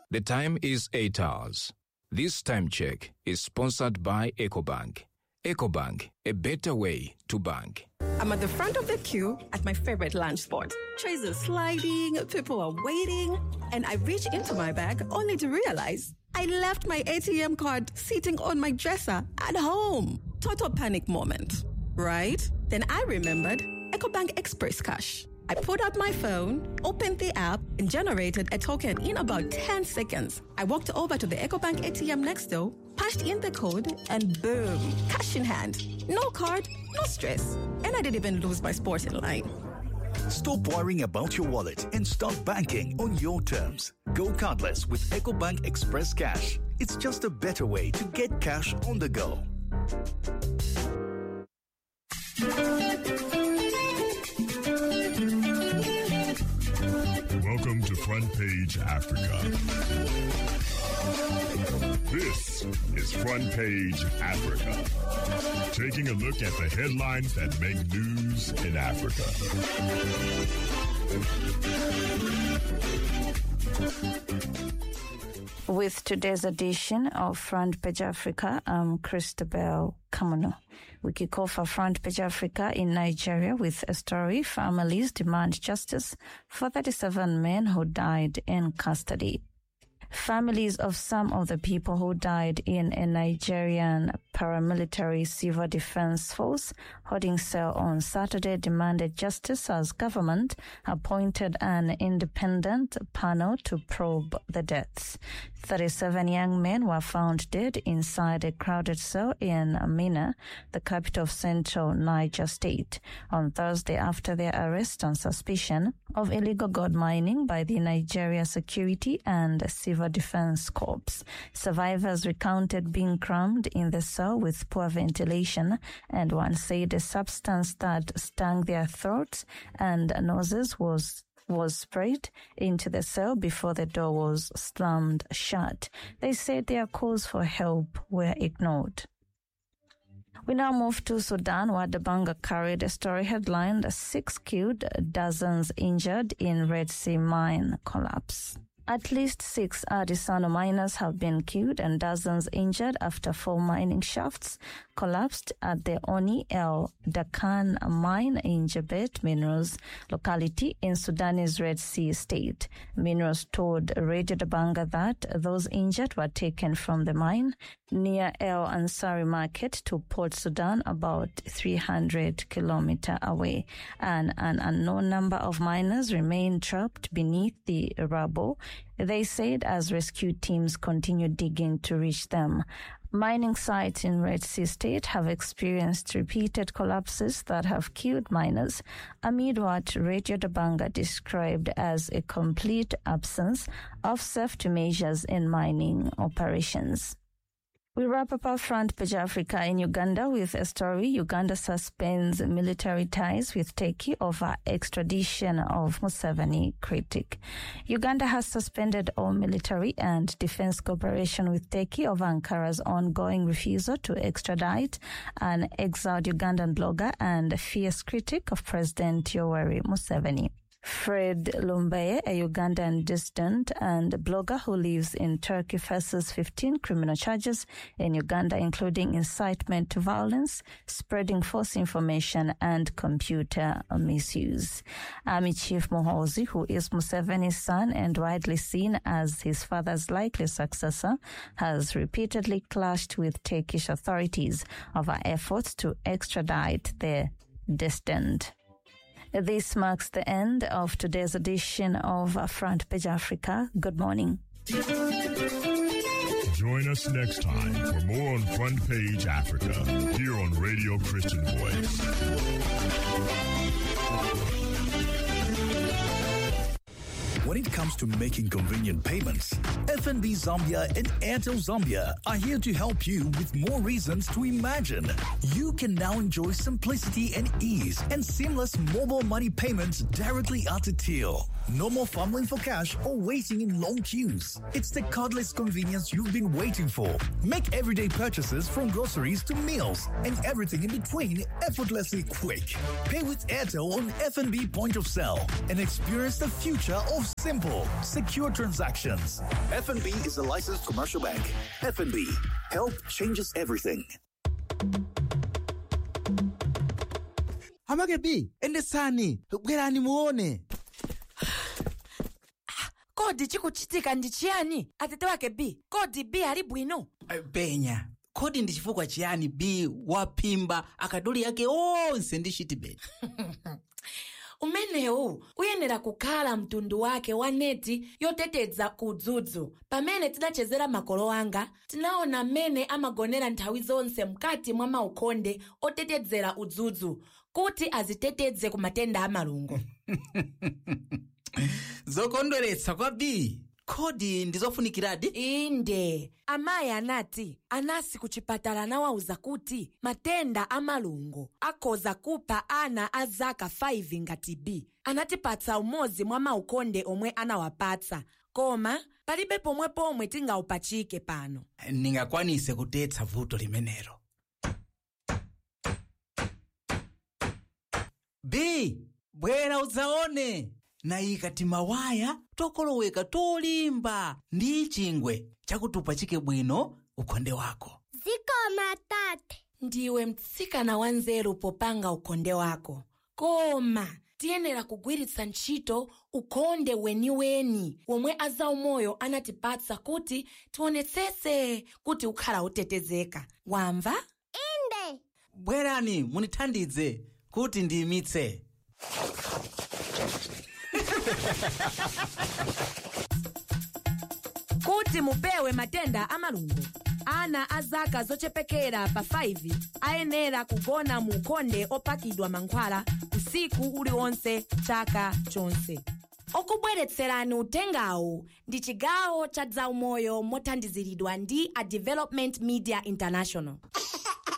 The time is 8 hours. This time check is sponsored by EcoBank. EcoBank, a better way to bank. I'm at the front of the queue at my favorite lunch spot. Trays are sliding, people are waiting, and I reach into my bag only to realize I left my ATM card sitting on my dresser at home. Total panic moment, right? Then I remembered EcoBank Express Cash. I pulled out my phone, opened the app, and generated a token in about 10 seconds. I walked over to the EcoBank ATM next door, punched in the code, and boom, cash in hand. No card, no stress. And I didn't even lose my sporting line. Stop worrying about your wallet and start banking on your terms. Go cardless with EcoBank Express Cash. It's just a better way to get cash on the go. Welcome to Front Page Africa. This is Front Page Africa, taking a look at the headlines that make news in Africa. With today's edition of Front Page Africa, I'm Christabel Kamuno. We kick off our Front Page Africa in Nigeria with a story: families demand justice for 37 men who died in custody. Families of some of the people who died in a Nigerian paramilitary civil defense force holding cell on Saturday demanded justice as government appointed an independent panel to probe the deaths. 37 young men were found dead inside a crowded cell in Minna, the capital of central Niger State, on Thursday after their arrest on suspicion of illegal gold mining by the Nigeria Security and Civil Defense Corps. Survivors recounted being crammed in the cell with poor ventilation, and one said a substance that stung their throats and noses was sprayed into the cell before the door was slammed shut. They said their calls for help were ignored. We now move to Sudan, where the Banga carried a story headlined 6 killed, dozens injured in Red Sea mine collapse. At least 6 artisanal miners have been killed and dozens injured after 4 mining shafts collapsed at the Oni El Dakan mine in Jebet Minerals locality in Sudanese Red Sea state. Minerals told Radio Dabanga that those injured were taken from the mine near El Ansari Market to Port Sudan, about 300 kilometers away. An unknown number of miners remain trapped beneath the rubble, they said, as rescue teams continue digging to reach them. Mining sites in Red Sea State have experienced repeated collapses that have killed miners amid what Radio Dabanga described as a complete absence of safety measures in mining operations. We wrap up our Front Page Africa in Uganda with a story: Uganda suspends military ties with Turkey over extradition of Museveni critic. Uganda has suspended all military and defense cooperation with Turkey over Ankara's ongoing refusal to extradite an exiled Ugandan blogger and fierce critic of President Yoweri Museveni. Fred Lumbaye, a Ugandan dissident and blogger who lives in Turkey, faces 15 criminal charges in Uganda, including incitement to violence, spreading false information, and computer misuse. Army Chief Muhoozi, who is Museveni's son and widely seen as his father's likely successor, has repeatedly clashed with Turkish authorities over efforts to extradite the dissident. This marks the end of today's edition of Front Page Africa. Good morning. Join us next time for more on Front Page Africa here on Radio Christian Voice. When it comes to making convenient payments, FNB Zambia and Airtel Zambia are here to help you with more reasons to imagine. You can now enjoy simplicity and ease and seamless mobile money payments directly at the till. No more fumbling for cash or waiting in long queues. It's the cardless convenience you've been waiting for. Make everyday purchases from groceries to meals and everything in between effortlessly quick. Pay with Airtel on FNB point of sale and experience the future of simple, secure transactions. FNB is a licensed commercial bank. FNB, help changes everything. Amagebi, endesani, bwerani muone. Kodi chikuchitika ndi chiyani? Atete wake B, kodi B ali bwino? Penya, kodi ndi chifukwa chiyani B wapimba akaduli yake onse ndi chitibeti? Umenewu uyenera kukhala mtundu wake wa neti yoteteza kudzudzu. Pamene tidachezera makolo anga, tinaona mmene amagonera nthawi zonse mkati mwa maukonde otetezera udzudzu kuti aziteteze ku matenda amalungo. Zokondweretsa kwa B. Kodi ndizofunikiradi? Inde, amayi anati anasi kuchipatala nawauza kuti matenda amalungo akhoza kupha ana a zaka 5 ngati B. Anatipatsa umodzi mwa maukonde omwe anawapatsa, koma palibe pomwe tingaupachike pano. Ningakwanise kutetsa vuto limenero. B, bwera udzaone. Nayika timawaya tokoloweka tolimba ndi chingwe chakutupachike bwino ukonde wako. Zikoma tate. Ndiwe mtsikana wanzeru popanga ukonde wako. Koma tiyenera kugwiritsa ntchito ukonde weniweni womwe azaumoyo anatipatsa kuti tionetsetse kuti ukhala utetezeka. Wamva? Inde. Bwerani munithandize kuti ndiyimitse. Kuti mupewe matenda amalungo, ana azaka zochepekera pa 5 ayenera kugona mu ukonde opakidwa mankhwala usiku uliwonse chaka chonse. Okubweretserani utengawu ndi chigawo cha zaumoyo mothandiziridwa ndi a Development Media International.